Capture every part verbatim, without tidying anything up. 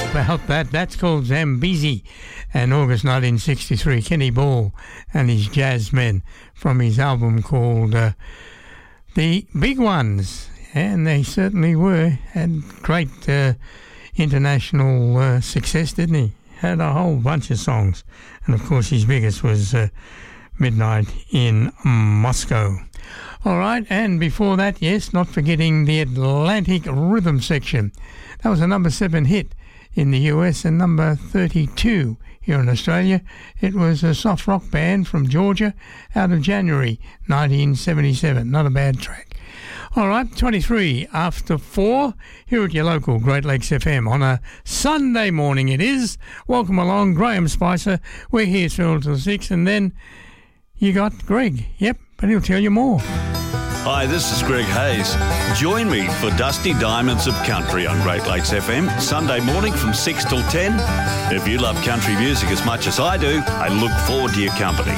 about that. That's called Zambezi. And August nineteen sixty-three, Kenny Ball and his jazz men from his album called uh, The Big Ones. And they certainly were. Had great uh, international uh, success, didn't he? Had a whole bunch of songs. And of course his biggest was uh, Midnight in Moscow. All right, and before that, yes, not forgetting the Atlantic Rhythm Section. That was a number seven hit in the U S and number thirty-two here in Australia. It was a soft rock band from Georgia out of January nineteen seventy-seven. Not a bad track. All right, twenty-three after four here at your local Great Lakes F M on a Sunday morning it is. Welcome along, Graham Spicer. We're here till till six, and then you got Greg. Yep, but he'll tell you more. Hi, this is Greg Hayes. Join me for Dusty Diamonds of Country on Great Lakes F M, Sunday morning from six till ten. If you love country music as much as I do, I look forward to your company.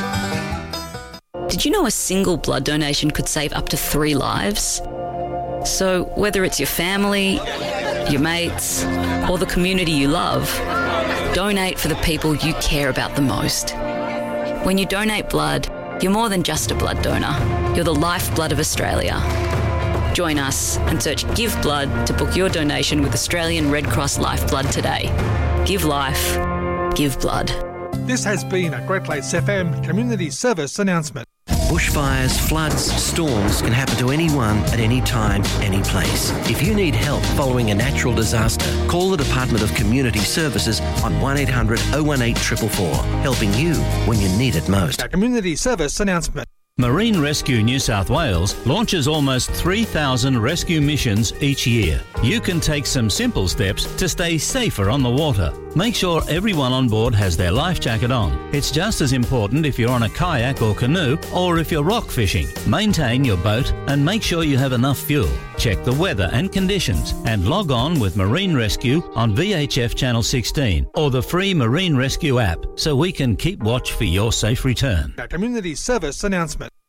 Did you know a single blood donation could save up to three lives? So whether it's your family, your mates, or the community you love, donate for the people you care about the most. When you donate blood, you're more than just a blood donor. You're the lifeblood of Australia. Join us and search Give Blood to book your donation with Australian Red Cross Lifeblood today. Give life. Give blood. This has been a Great Lakes F M community service announcement. Bushfires, floods, storms can happen to anyone at any time, any place. If you need help following a natural disaster, call the Department of Community Services on one eight hundred oh one eight four four four, helping you when you need it most. A community service announcement. Marine Rescue New South Wales launches almost three thousand rescue missions each year. You can take some simple steps to stay safer on the water. Make sure everyone on board has their life jacket on. It's just as important if you're on a kayak or canoe or if you're rock fishing. Maintain your boat and make sure you have enough fuel. Check the weather and conditions and log on with Marine Rescue on V H F Channel sixteen or the free Marine Rescue app so we can keep watch for your safe return. A community service announcement.